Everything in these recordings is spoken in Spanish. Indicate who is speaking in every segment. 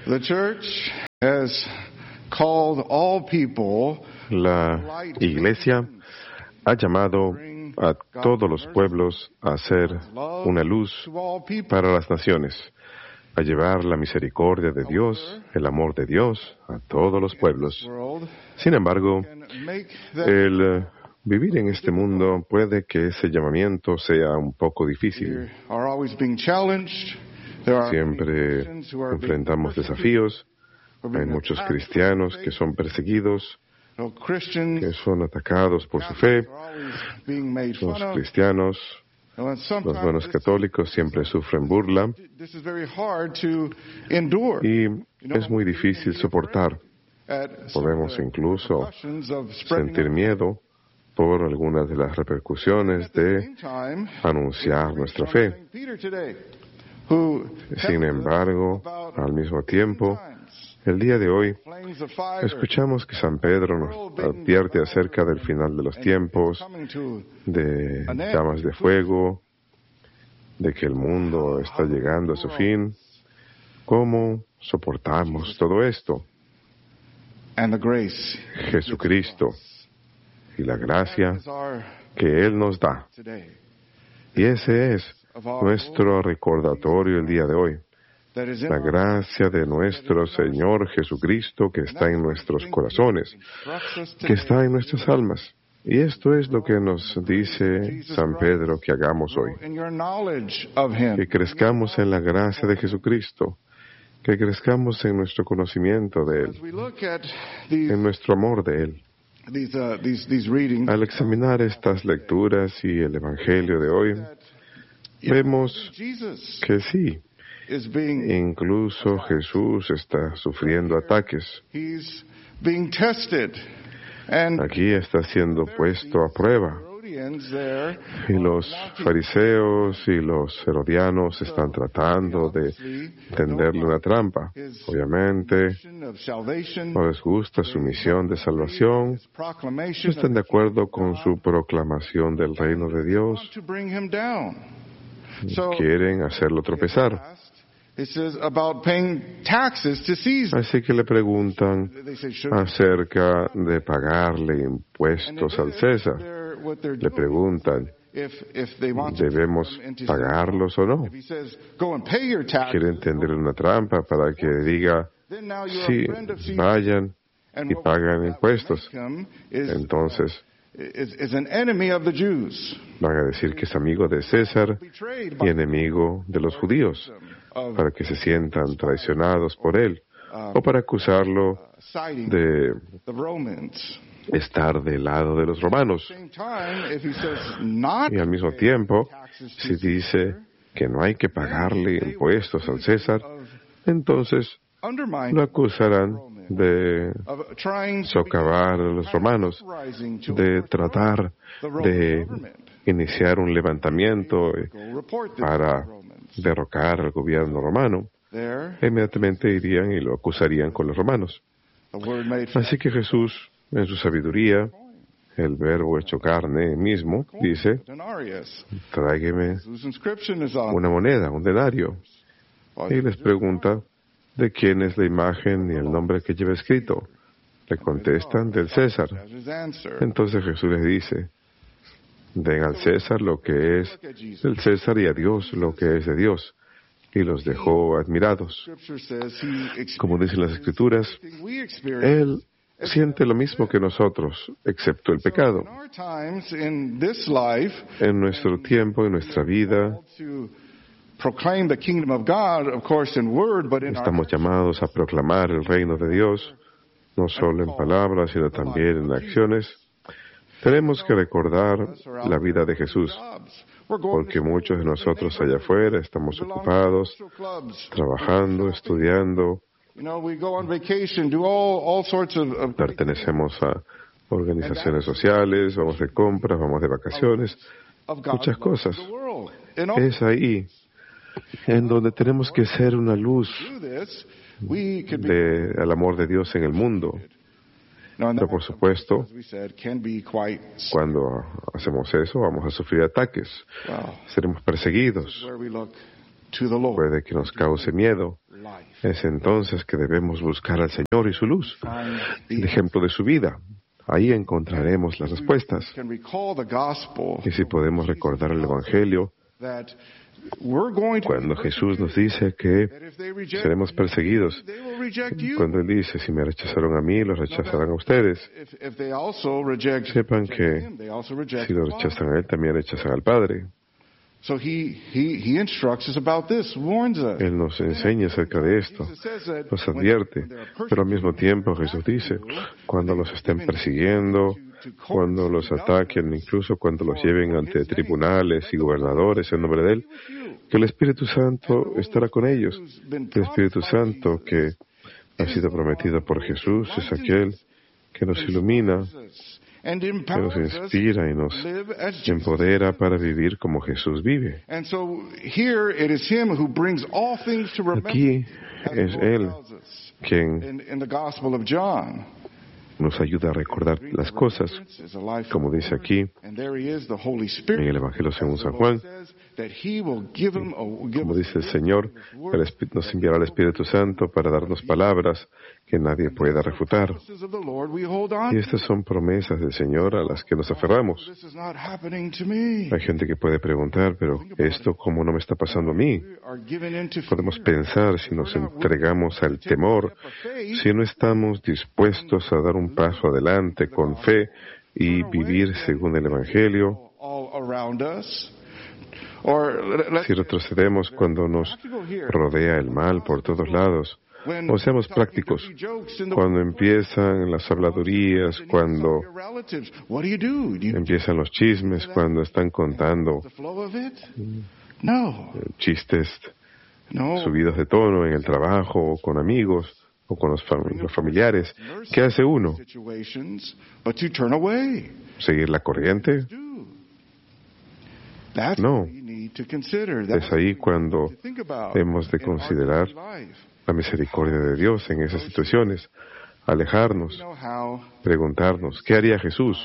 Speaker 1: The church has called all people.
Speaker 2: La Iglesia ha llamado a todos los pueblos a ser una luz para las naciones, a llevar la misericordia de Dios, el amor de Dios a todos los pueblos. Sin embargo, el vivir en este mundo puede que ese llamamiento sea un poco difícil. Siempre enfrentamos desafíos. Hay muchos cristianos que son perseguidos, que son atacados por su fe. Los cristianos, los buenos católicos siempre sufren burla. Y es muy difícil soportar. Podemos incluso sentir miedo por algunas de las repercusiones de anunciar nuestra fe. Sin embargo, al mismo tiempo, el día de hoy, escuchamos que San Pedro nos advierte acerca del final de los tiempos, de llamas de fuego, de que el mundo está llegando a su fin. ¿Cómo soportamos todo esto? Jesucristo y la gracia que Él nos da. Y ese es nuestro recordatorio el día de hoy. La gracia de nuestro Señor Jesucristo que está en nuestros corazones, que está en nuestras almas. Y esto es lo que nos dice San Pedro que hagamos hoy. Que crezcamos en la gracia de Jesucristo, que crezcamos en nuestro conocimiento de Él, en nuestro amor de Él. Al examinar estas lecturas y el Evangelio de hoy, vemos que sí, incluso Jesús está sufriendo ataques. Aquí está siendo puesto a prueba. Y los fariseos y los herodianos están tratando de tenderle una trampa. Obviamente, no les gusta su misión de salvación, no están de acuerdo con su proclamación del reino de Dios. Quieren hacerlo tropezar. Así que le preguntan acerca de pagarle impuestos al César. Le preguntan, ¿debemos pagarlos o no? Quieren tender una trampa para que diga, sí, vayan y pagan impuestos. Entonces, van a decir que es amigo de César y enemigo de los judíos, para que se sientan traicionados por él, o para acusarlo de estar del lado de los romanos. Y al mismo tiempo, si dice que no hay que pagarle impuestos al César, entonces lo acusarán de socavar a los romanos, de tratar de iniciar un levantamiento para derrocar al gobierno romano. Inmediatamente irían y lo acusarían con los romanos. Así que Jesús, en su sabiduría, el verbo hecho carne mismo, dice, tráigame una moneda, un denario. Y les pregunta, ¿de quién es la imagen y el nombre que lleva escrito? Le contestan, del César. Entonces Jesús les dice, den al César lo que es del César y a Dios lo que es de Dios. Y los dejó admirados. Como dicen las Escrituras, Él siente lo mismo que nosotros, excepto el pecado. En nuestro tiempo, en nuestra vida, estamos llamados a proclamar el reino de Dios, no solo en palabras, sino también en acciones. Tenemos que recordar la vida de Jesús, porque muchos de nosotros allá afuera estamos ocupados, trabajando, estudiando, pertenecemos a organizaciones sociales, vamos de compras, vamos de vacaciones, muchas cosas. Es ahí en donde tenemos que ser una luz al amor de Dios en el mundo. Pero por supuesto, cuando hacemos eso, vamos a sufrir ataques, seremos perseguidos, puede que nos cause miedo, Es entonces que debemos buscar al Señor y su luz, el ejemplo de su vida. Ahí encontraremos las respuestas. Y si podemos recordar el Evangelio, cuando Jesús nos dice que seremos perseguidos, cuando Él dice, si me rechazaron a mí, los rechazarán a ustedes, sepan que si lo rechazan a Él, también rechazan al Padre. Él nos enseña acerca de esto, nos advierte, pero al mismo tiempo Jesús dice, cuando los estén persiguiendo, cuando los ataquen, incluso cuando los lleven ante tribunales y gobernadores en nombre de Él, que el Espíritu Santo estará con ellos. El Espíritu Santo que ha sido prometido por Jesús es aquel que nos ilumina, que nos inspira y nos empodera para vivir como Jesús vive. Aquí es Él quien nos ayuda a recordar las cosas, como dice aquí en el Evangelio según San Juan, como dice el Señor, nos enviará el Espíritu Santo para darnos palabras que nadie pueda refutar. Y estas son promesas del Señor a las que nos aferramos. Hay gente que puede preguntar, pero ¿esto cómo no me está pasando a mí? Podemos pensar si nos entregamos al temor, si no estamos dispuestos a dar un paso adelante con fe y vivir según el Evangelio, si retrocedemos cuando nos rodea el mal por todos lados, o seamos prácticos, cuando empiezan las habladurías, cuando empiezan los chismes, cuando están contando chistes subidos de tono en el trabajo o con amigos o con los familiares, ¿qué hace uno? ¿Seguir la corriente? No. Es ahí cuando hemos de considerar la misericordia de Dios en esas situaciones, alejarnos, preguntarnos, ¿qué haría Jesús?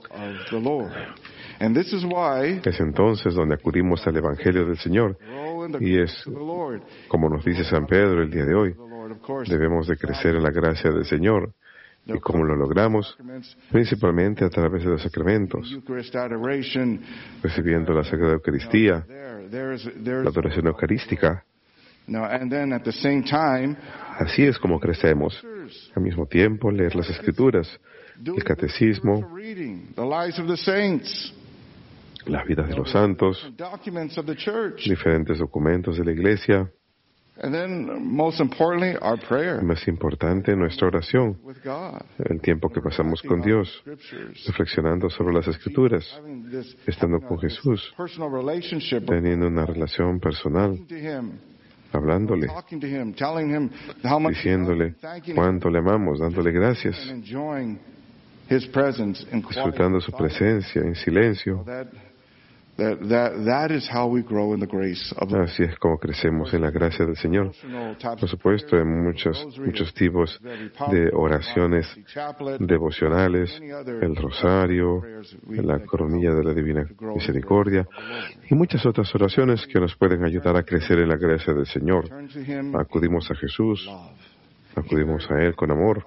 Speaker 2: Es entonces donde acudimos al Evangelio del Señor, y es, como nos dice San Pedro el día de hoy, debemos de crecer en la gracia del Señor. ¿Y cómo lo logramos? Principalmente a través de los sacramentos, recibiendo la Sagrada Eucaristía, la adoración eucarística. Así es como crecemos. Al mismo tiempo, leer las Escrituras, el Catecismo, las vidas de los santos, diferentes documentos de la Iglesia. Más importante, nuestra oración, el tiempo que pasamos con Dios, reflexionando sobre las Escrituras, estando con Jesús, teniendo una relación personal, hablándole, diciéndole cuánto le amamos, dándole gracias, disfrutando su presencia en silencio. Así es como crecemos en la gracia del Señor. Por supuesto, hay muchos tipos de oraciones devocionales, el rosario, la coronilla de la Divina Misericordia y muchas otras oraciones que nos pueden ayudar a crecer en la gracia del Señor. Acudimos a Jesús, acudimos a Él con amor.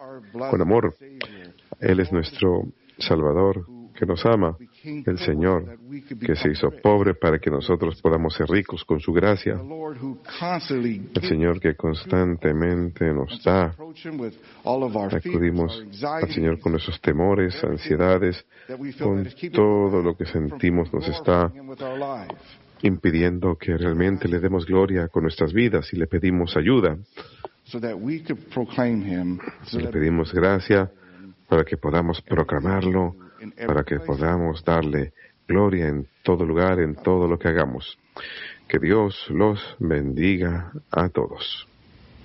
Speaker 2: Él es nuestro Salvador, que nos ama, el Señor, que se hizo pobre para que nosotros podamos ser ricos con su gracia, el Señor que constantemente nos da. Acudimos al Señor con nuestros temores, ansiedades, con todo lo que sentimos nos está impidiendo que realmente le demos gloria con nuestras vidas y le pedimos ayuda. Le pedimos gracia para que podamos proclamarlo, para que podamos darle gloria en todo lugar, en todo lo que hagamos. Que Dios los bendiga a todos.